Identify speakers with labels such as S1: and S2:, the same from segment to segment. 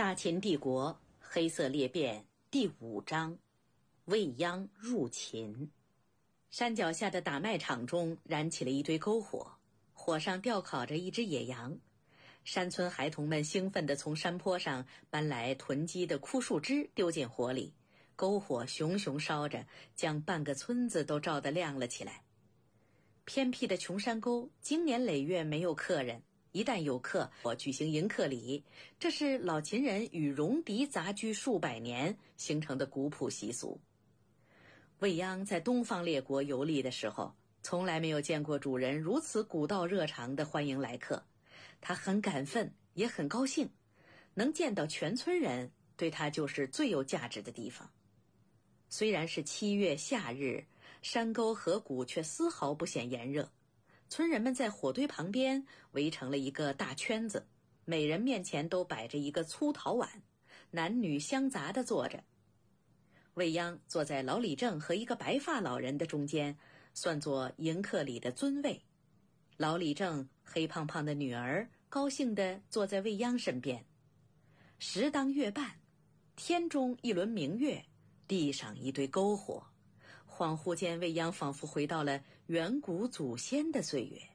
S1: 大秦帝国黑色裂变第5章，未央入秦。山脚下的打麦场中燃起了一堆篝火，火上吊烤着一只野羊。山村孩童们兴奋地从山坡上搬来囤积的枯树枝丢进火里，篝火熊熊烧着，将半个村子都照得亮了起来。偏僻的穷山沟经年累月没有客人，一旦有客，我举行迎客礼，这是老秦人与戎狄杂居数百年形成的古朴习俗。未央在东方列国游历的时候，从来没有见过主人如此古道热肠地欢迎来客，他很感奋，也很高兴，能见到全村人，对他就是最有价值的地方。虽然是7月夏日，山沟河谷却丝毫不显炎热。村人们在火堆旁边围成了一个大圈子，每人面前都摆着一个粗陶碗，男女相杂地坐着。未央坐在老李正和一个白发老人的中间，算作迎客礼的尊位。老李正黑胖胖的女儿高兴地坐在未央身边。时当月半，天中一轮明月，地上一堆篝火，恍惚间未央仿佛回到了远古祖先的岁月。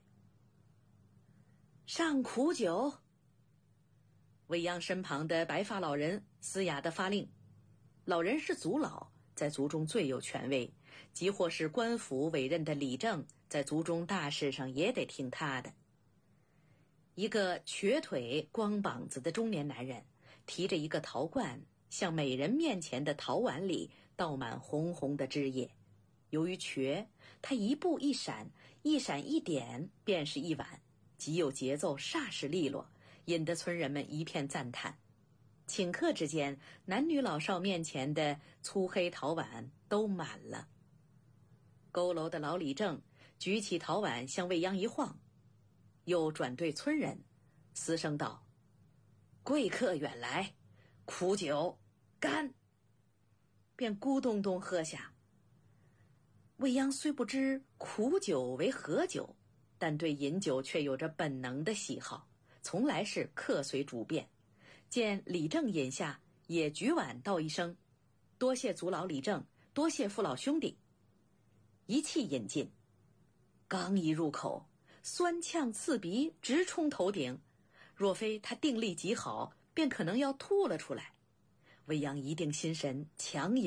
S1: 上苦酒！未央身旁的白发老人嘶哑地发令。老人是族老，在族中最有权威，即或是官府委任的李正，在族中大事上也得听他的。一个瘸腿光膀子的中年男人提着一个陶罐，向每人面前的陶碗里倒满红红的汁液。由于瘸，他一步一闪，一闪一点便是一碗，极有节奏，煞是利落，引得村人们一片赞叹。顷刻之间，男女老少面前的粗黑陶碗都满了。佝偻的老李正举起陶碗向未央一晃，又转对村人嘶声道：贵客远来，苦酒干！便咕咚咚喝下。未央虽不知苦酒为何酒，但对饮酒却有着本能的喜好，从来是客随主便。见李正饮下，也举碗道一声：多谢族老李正，多谢父老兄弟。一气饮尽，刚一入口，酸呛刺鼻，直冲头顶，若非他定力极好，便可能要吐了出来。未央一定心神，强饮